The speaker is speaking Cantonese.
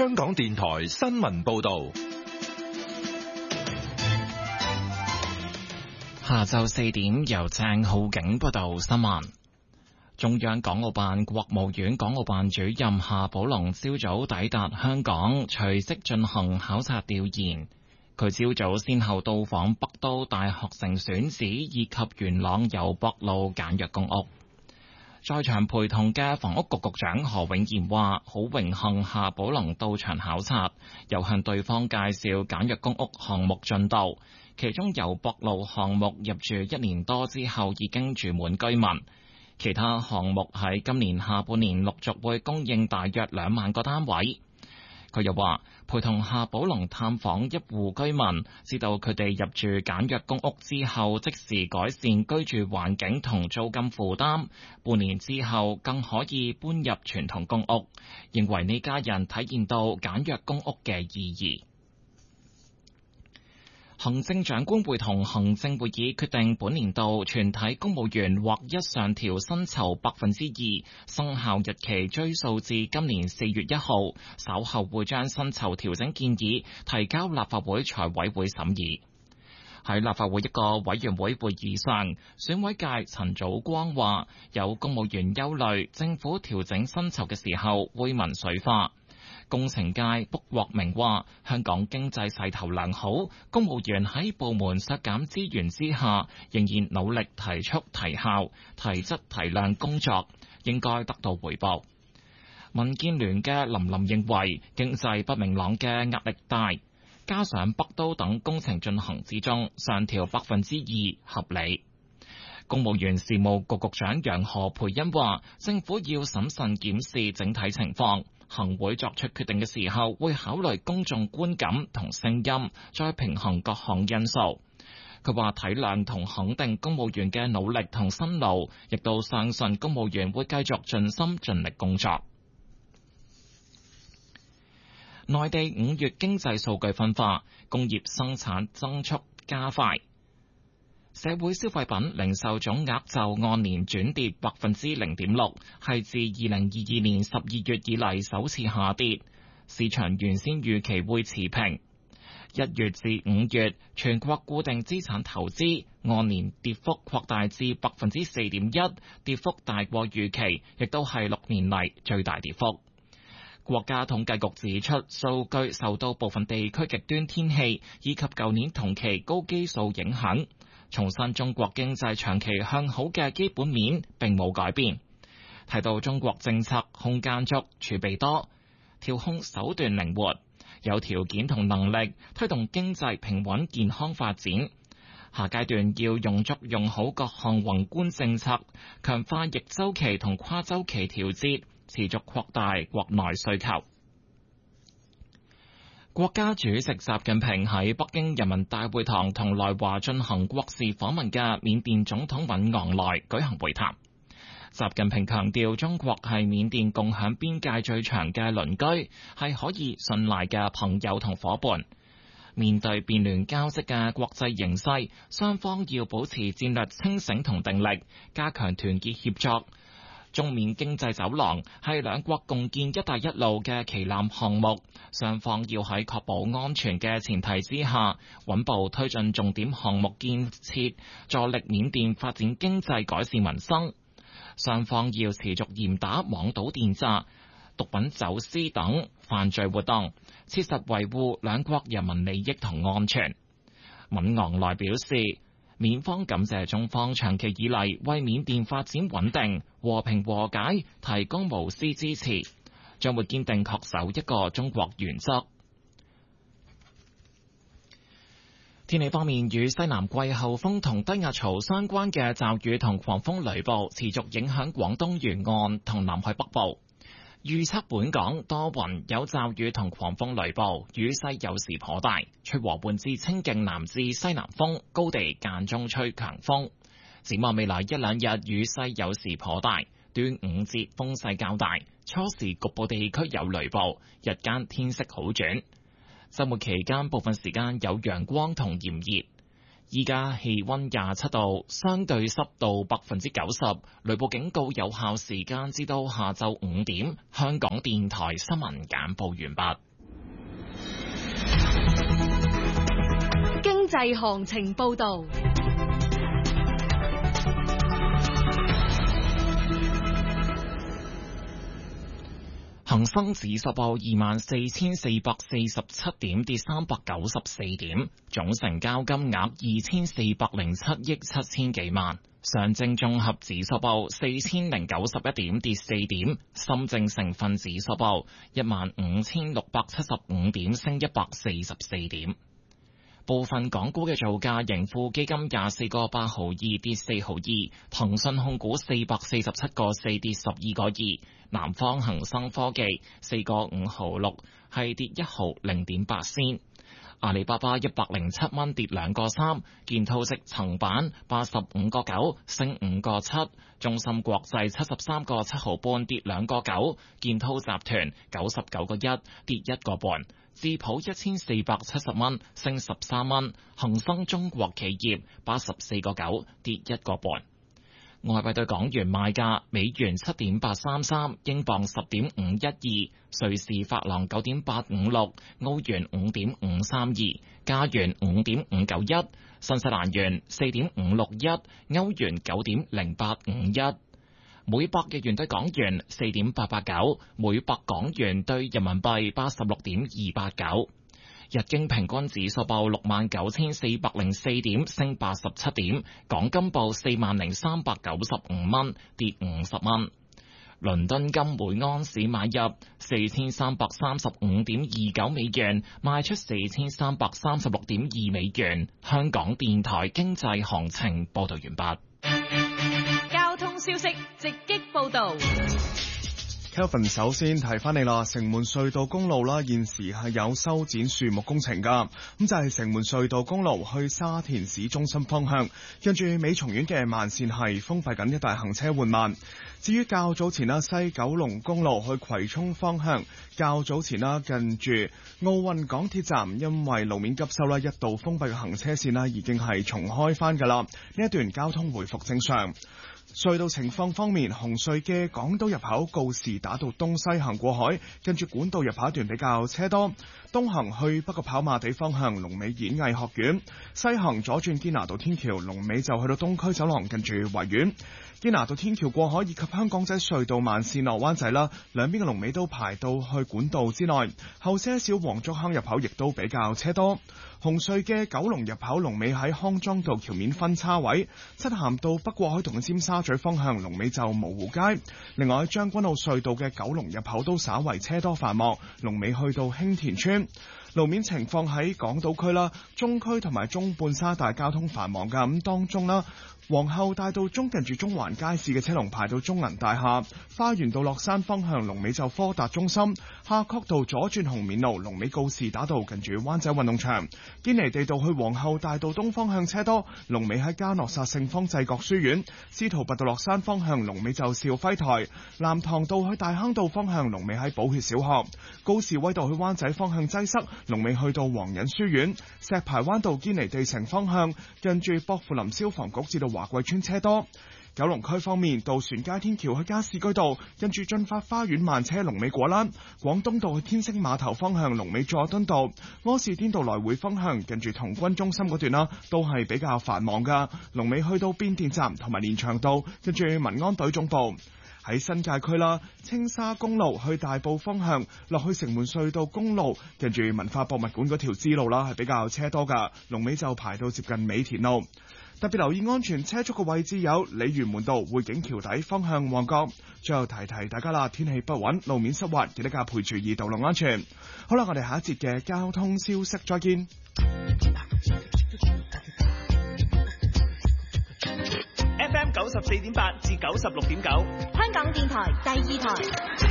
香港電台新聞報道。 下晝4點，由鄭浩景報道新聞。中央港澳辦國務院港澳辦主任夏寶龍朝早抵達香港，隨即進行考察調研。佢朝早先後到訪北都大學城選址以及元朗油博路簡約公屋。在場陪同嘅房屋局局長何永賢話：好榮幸夏寶龍到場考察，又向對方介紹簡約公屋項目進度。其中油博路項目入住1年多之後已經住滿居民，其他項目喺今年下半年陸續會供應大約2萬個單位。佢又話，陪同夏寶龍探訪一戶居民，知道佢哋入住簡約公屋之後，即時改善居住環境同租金負擔，半年之後更可以搬入傳統公屋，認為呢家人體現到簡約公屋嘅意義。行政長官會同行政會議決定，本年度全體公務員劃一上調薪酬2%，生效日期追溯至今年4月1號。稍後會將薪酬調整建議提交立法會財委會審議。喺立法會一個委員會會議上，選委界陳祖光話：有公務員憂慮政府調整薪酬嘅時候會民粹化。工程界卜國明話：香港經濟勢頭良好，公務員喺部門削減資源之下，仍然努力提速提效、提質提量工作，應該得到回報。民建聯嘅林琳認為，經濟不明朗嘅壓力大，加上北都等工程進行之中，上調2%合理。公務員事務局局長楊何蓓茵話：政府要審慎檢視整體情況。行會作出決定嘅時候，會考慮公眾觀感同聲音，再平衡各項因素。佢話體諒同肯定公務員嘅努力同辛勞，亦都相信公務員會繼續盡心盡力工作。內地5月經濟數據分化，工業生產增速加快。社會消費品零售總額就按年轉跌0.6%，係自2022年12月以嚟首次下跌。市場原先預期會持平。1月至5月，全國固定資產投資按年跌幅擴大至4.1%，跌幅大過預期，亦都係6年嚟最大跌幅。國家統計局指出，數據受到部分地區極端天氣以及舊年同期高基數影響。重申中國經濟長期向好嘅基本面並冇改變，提到中國政策空間足、儲備多、調控手段靈活，有條件同能力推動經濟平穩健康發展。下階段要用足用好各項宏觀政策，強化逆周期同跨周期調節，持續擴大國內需求。國家主席習近平喺北京人民大會堂同來華進行國事訪問嘅緬甸總統敏昂萊舉行會談。習近平強調，中國係緬甸共享邊界最長嘅鄰居，係可以信賴嘅朋友同夥伴。面對變亂交織嘅國際形勢，雙方要保持戰略清醒同定力，加強團結協作。中緬經濟走廊係兩國共建「一帶一路」嘅旗艦項目，雙方要喺確保安全嘅前提之下，穩步推進重點項目建設，助力緬甸發展經濟、改善民生。雙方要持續嚴打網賭電詐、毒品走私等犯罪活動，切實維護兩國人民利益同安全。敏昂萊表示，緬方感謝中方長期以嚟為緬甸發展穩定、和平和解提供無私支持，將會堅定恪守一個中國原則。天氣方面，與西南季候風同低壓槽相關嘅驟雨同狂風雷暴持續影響廣東沿岸同南海北部。預測本港多雲，有驟雨同狂風雷暴，雨勢有時頗大，吹和緩至清勁南至西南風，高地間中吹強風。展望未來一兩日，雨勢有時頗大，端午節風勢較大，初時局部地區有雷暴，日間天色好轉。週末期間部分時間有陽光同炎熱。依家氣溫27度，相對濕度90%，雷暴警告有效時間至到下晝5點。香港電台新聞簡報完畢。 濟行情報道。 恒生指數報24,447點，跌394點，總成交金額2,407億7千幾萬。上證綜合指數報4,091點，跌4點。深證成分指數報15,675點，升144點。部分港股嘅造價，盈富基金24個8毫2跌4毫2，騰訊控股447個4跌12個2，南方恒生科技4個5毫6係跌1毫0.8仙，阿里巴巴107蚊跌2個3，建滔積層板85個9升5個7，中芯國際73個7毫半跌2個9，建滔集團99個1跌1個半。智普1470蚊升13蚊，恒生中國企業84個9跌1個半。外幣對港元賣價：美元7.833，英鎊10.512，瑞士法郎9.856，歐元5.532，加元5.591，新西蘭元4.561，歐元9.0851。每百日元對港元4.889，每百港元對人民幣86.289。日經平均指數報69,404點，升87點。港金報40,395蚊，跌50蚊。倫敦金每安士買入4,335.29美元，賣出4,336.2美元。香港電台經濟行情報道完畢。 交通消息直擊報道。 Kelvin 首先提翻你啦，城門隧道公路啦，現時係有修剪樹木工程噶，咁就係城門隧道公路去沙田市中心方向，跟住美松苑嘅慢線係封閉緊，一帶行車緩慢。至於較早前啦，西九龍公路去葵涌方向，較早前啦，近住奧運港鐵站，因為路面急修啦，一度封閉嘅行車線啦，已經係重開翻噶啦，呢一段交通回復正常。隧道情況方面，紅隧嘅港島入口告士打道東西行過海，跟住管道入口一段比較車多。東行去北角跑馬地方向，龍尾演藝學院；西行左轉堅拿道天橋，龍尾就去到東區走廊，跟住維園。堅拿道天橋過海以及香港仔隧道慢線落灣仔啦，兩邊嘅龍尾都排到去管道之內。後些少黃竹坑入口亦都比較車多。紅隧嘅九龍入口龍尾喺康莊道橋面分叉位，漆咸道北過海同尖沙咀方向龍尾就蕪湖街。另外將軍澳隧道嘅九龍入口都稍為車多繁忙，龍尾去到興田村。路面情況喺港島區啦，中區同埋中半沙大交通繁忙噶，咁當中啦，皇后大道中近住中環街市嘅車龍排到中銀大廈，花園道落山方向龍尾就科達中心，夏慤道左轉紅棉路龍尾告士打道近住灣仔運動場，堅尼地道去皇后大道東方向車多，龍尾喺嘉諾撒聖方濟各書院，司徒拔道落山方向龍尾就兆輝台，南塘道去大坑道方向龍尾喺寶血小學，高士威道去灣仔方向擠塞，龍尾去到黃隱書院，石排灣道堅尼地城方向近住薄扶林消防局至到華貴村車多。九龍區方面，渡船街天橋去加士居道跟住駿發花園慢車龍尾果欄，廣東道去天星碼頭方向龍尾佐敦道，柯士甸道來回方向近住童軍中心嗰段啦，都係比較繁忙噶，龍尾去到變電站同埋連翔道跟住民安隊總部。喺新界區啦，青沙公路去大埔方向落去城門隧道公路，跟住文化博物館嗰條支路啦，係比較車多噶，龍尾就排到接近美田路。特別留意安全車速嘅位置有鯉魚門道匯景橋底方向旺角。最後提提大家啦，天氣不穩，路面濕滑，記得加倍注意道路安全。好啦，我哋下一節嘅交通消息再見。 FM 94.8至96.9， 香港電台第2台。